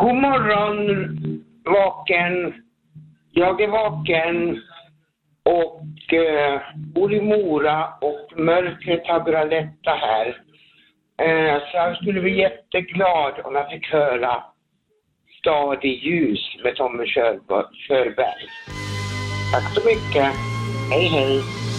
God morgon, vaken. Jag är vaken och bor i Mora och mörkret har börjat lätta här. Så jag skulle bli jätteglad om jag fick höra Stad i ljus med Tommy Körberg. Tack så mycket. Hej hej.